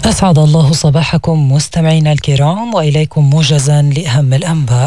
أسعد الله صباحكم مستمعينا الكرام، وإليكم موجزا لأهم الأنباء.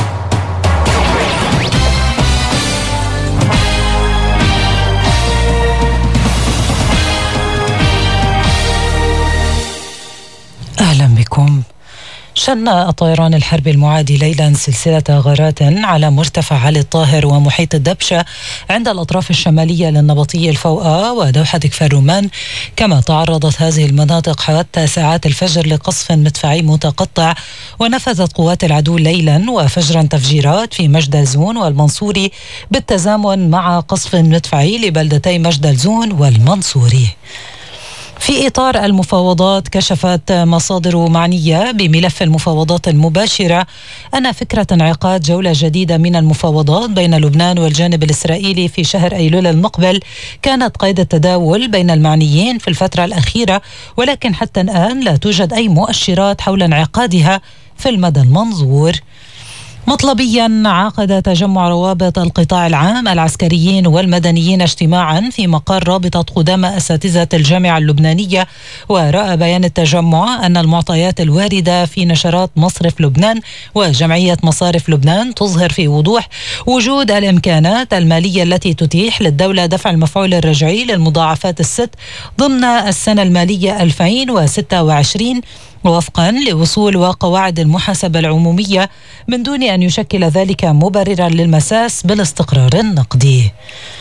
أهلا بكم. شن الطيران الحربي المعادي ليلا سلسلة غارات على مرتفع علي الطاهر ومحيط الدبشة عند الأطراف الشمالية للنبطية الفوقاء ودوحة كفر رومان، كما تعرضت هذه المناطق حتى ساعات الفجر لقصف مدفعي متقطع، ونفذت قوات العدو ليلا وفجرا تفجيرات في مجدل زون والمنصوري بالتزامن مع قصف مدفعي لبلدتي مجدل زون والمنصوري. في إطار المفاوضات، كشفت مصادر معنية بملف المفاوضات المباشرة أن فكرة انعقاد جولة جديدة من المفاوضات بين لبنان والجانب الإسرائيلي في شهر أيلول المقبل كانت قيد التداول بين المعنيين في الفترة الأخيرة، ولكن حتى الآن لا توجد أي مؤشرات حول انعقادها في المدى المنظور. مطلبيا، عقد تجمع روابط القطاع العام العسكريين والمدنيين اجتماعا في مقر رابطة قدامى أساتذة الجامعة اللبنانية، ورأى بيان التجمع أن المعطيات الواردة في نشرات مصرف لبنان وجمعية مصارف لبنان تظهر في وضوح وجود الإمكانات المالية التي تتيح للدولة دفع المفعول الرجعي للمضاعفات الست ضمن السنة المالية 2026 وفقا لوصول وقواعد المحاسبة العمومية، من دون أن يشكل ذلك مبررا للمساس بالاستقرار النقدي.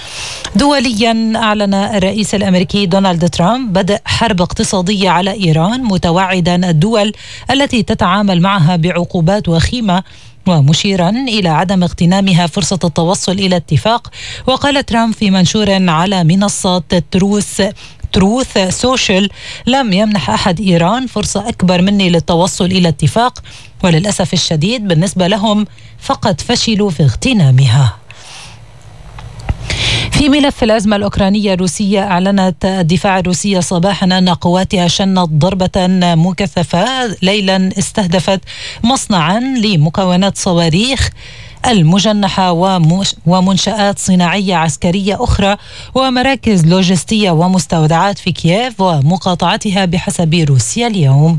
دوليا، أعلن الرئيس الأمريكي دونالد ترامب بدء حرب اقتصادية على إيران، متوعدا الدول التي تتعامل معها بعقوبات وخيمة، ومشيرا إلى عدم اغتنامها فرصة التوصل إلى اتفاق. وقال ترامب في منشور على منصة تروث سوشيال: لم يمنح أحد إيران فرصة أكبر مني للتوصل إلى اتفاق، وللأسف الشديد بالنسبة لهم فقد فشلوا في اغتنامها. في ملف الأزمة الأوكرانية الروسية، أعلنت الدفاع الروسية صباحا أن قواتها شنت ضربة مكثفة ليلا استهدفت مصنعا لمكونات صواريخ المجنحة ومنشآت صناعية عسكرية أخرى ومراكز لوجستية ومستودعات في كييف ومقاطعتها بحسب روسيا اليوم.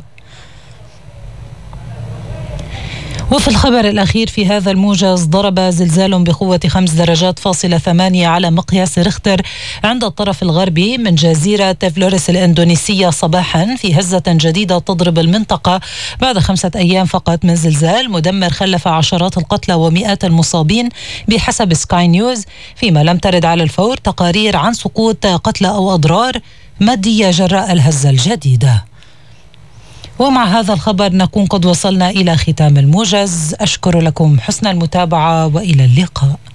وفي الخبر الأخير في هذا الموجز، ضرب زلزال بقوة 5.8 على مقياس ريختر عند الطرف الغربي من جزيرة فلوريس الإندونيسية صباحا، في هزة جديدة تضرب المنطقة بعد 5 أيام فقط من زلزال مدمر خلف عشرات القتلى ومئات المصابين بحسب سكاي نيوز، فيما لم ترد على الفور تقارير عن سقوط قتلى أو أضرار مادية جراء الهزة الجديدة. ومع هذا الخبر نكون قد وصلنا إلى ختام الموجز. أشكر لكم حسن المتابعة وإلى اللقاء.